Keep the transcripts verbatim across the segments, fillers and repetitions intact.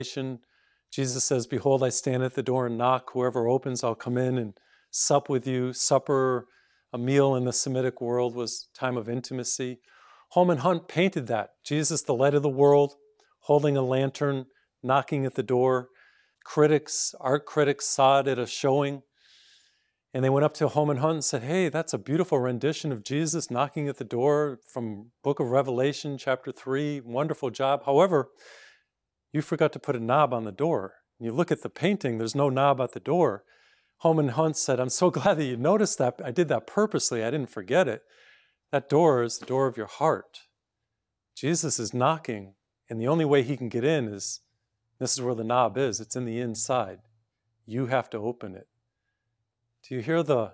Jesus says, behold, I stand at the door and knock. Whoever opens, I'll come in and sup with you. Supper, a meal in the Semitic world, was time of intimacy. Holman Hunt painted that. Jesus, the light of the world, holding a lantern, knocking at the door. Critics, art critics saw it at a showing, and they went up to Holman Hunt and said, hey, that's a beautiful rendition of Jesus knocking at the door from Book of Revelation, chapter three. Wonderful job. However, you forgot to put a knob on the door. You look at the painting, there's no knob at the door. Holman Hunt said, I'm so glad that you noticed that. I did that purposely. I didn't forget it. That door is the door of your heart. Jesus is knocking, and the only way he can get in is, this is where the knob is. It's in the inside. You have to open it. Do you hear the,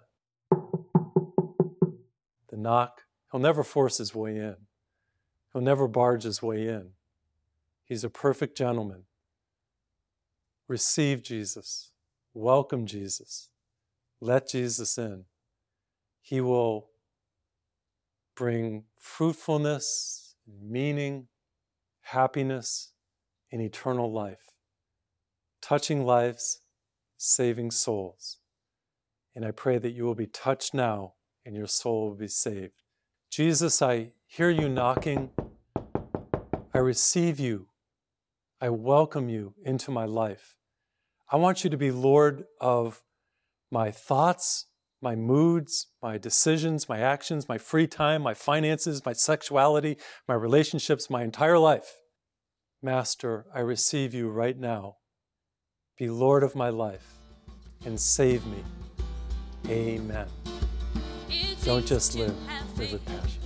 the knock? He'll never force his way in. He'll never barge his way in. He's a perfect gentleman. Receive Jesus. Welcome Jesus. Let Jesus in. He will bring fruitfulness, meaning, happiness, and eternal life. Touching lives, saving souls. And I pray that you will be touched now and your soul will be saved. Jesus, I hear you knocking. I receive you. I welcome you into my life. I want you to be Lord of my thoughts, my moods, my decisions, my actions, my free time, my finances, my sexuality, my relationships, my entire life. Master, I receive you right now. Be Lord of my life and save me. Amen. Don't just live, live with passion.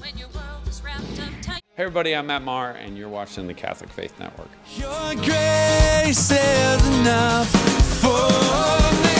Hey everybody, I'm Matt Maher, and you're watching the Catholic Faith Network. Your grace is enough for me.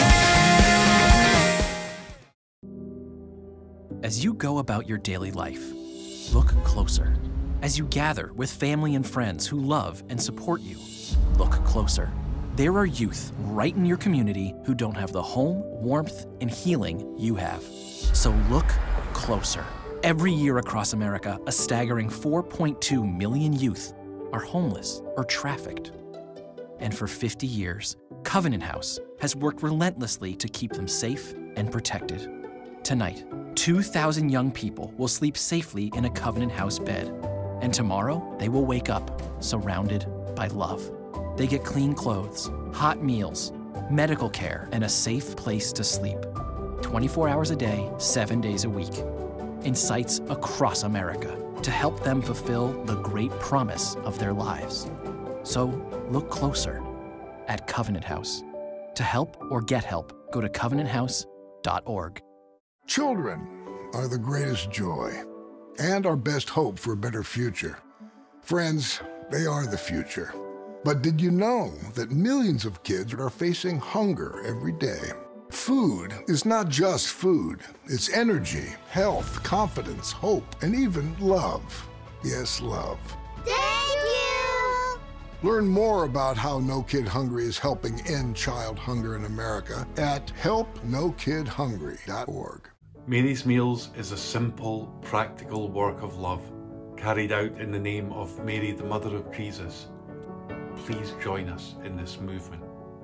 As you go about your daily life, look closer. As you gather with family and friends who love and support you, look closer. There are youth right in your community who don't have the home, warmth, and healing you have. So look closer. Every year across America, a staggering four point two million youth are homeless or trafficked. And for fifty years, Covenant House has worked relentlessly to keep them safe and protected. Tonight, two thousand young people will sleep safely in a Covenant House bed. And tomorrow, they will wake up surrounded by love. They get clean clothes, hot meals, medical care, and a safe place to sleep. twenty-four hours a day, seven days a week. In sites across America to help them fulfill the great promise of their lives. So look closer at Covenant House. To help or get help, go to covenant house dot org. Children are the greatest joy and our best hope for a better future. Friends, they are the future. But did you know that millions of kids are facing hunger every day? Food is not just food. It's energy, health, confidence, hope, and even love. Yes, love. Thank you! Learn more about how No Kid Hungry is helping end child hunger in America at help no kid hungry dot org. Mary's Meals is a simple, practical work of love carried out in the name of Mary, the Mother of Jesus. Please join us in this movement.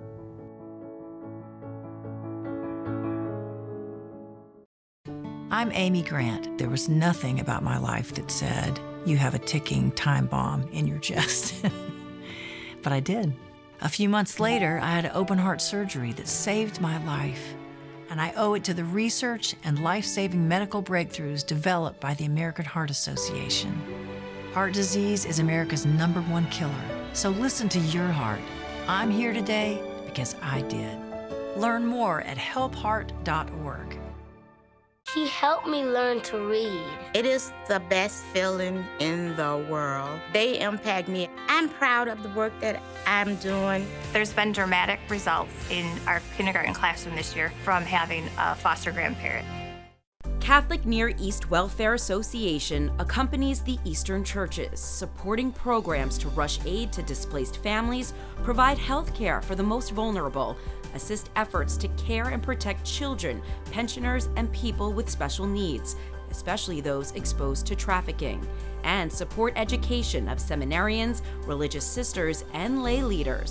I'm Amy Grant. There was nothing about my life that said, you have a ticking time bomb in your chest. But I did. A few months later, I had open heart surgery that saved my life. And I owe it to the research and life-saving medical breakthroughs developed by the American Heart Association. Heart disease is America's number one killer. So listen to your heart. I'm here today because I did. Learn more at help heart dot org. He helped me learn to read. It is the best feeling in the world. They impact me. I'm proud of the work that I'm doing. There's been dramatic results in our kindergarten classroom this year from having a foster grandparent. Catholic Near East Welfare Association accompanies the Eastern churches, supporting programs to rush aid to displaced families, provide health care for the most vulnerable, assist efforts to care and protect children, pensioners, and people with special needs, especially those exposed to trafficking, and support education of seminarians, religious sisters, and lay leaders